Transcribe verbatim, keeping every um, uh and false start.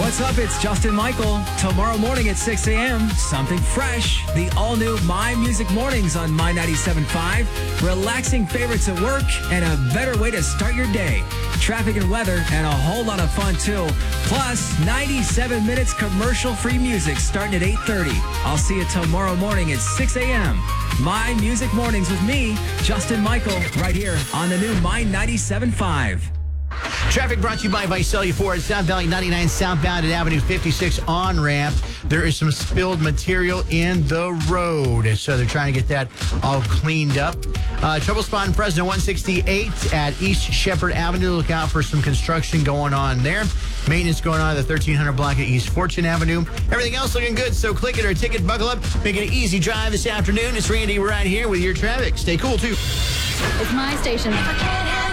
What's up? It's Justin Michael. Tomorrow morning at six a.m., something fresh. The all-new My Music Mornings on My ninety-seven point five. Relaxing favorites at work and a better way to start your day. Traffic and weather and a whole lot of fun, too. Plus, ninety-seven minutes commercial-free music starting at eight thirty. I'll see you tomorrow morning at six a.m. My Music Mornings with me, Justin Michael, right here on the new My ninety-seven point five. Traffic brought to you by Visalia Ford, South Valley ninety-nine, southbound at Avenue fifty-six on-ramp. There is some spilled material in the road, so they're trying to get that all cleaned up. Uh, trouble spot in Fresno, one sixty-eight at East Shepherd Avenue. Look out for some construction going on there. Maintenance going on at the thirteen hundred block at East Fortune Avenue. Everything else looking good, so click it or ticket, buckle up. Make it an easy drive this afternoon. It's Randy right here with your traffic. Stay cool, too. It's my station.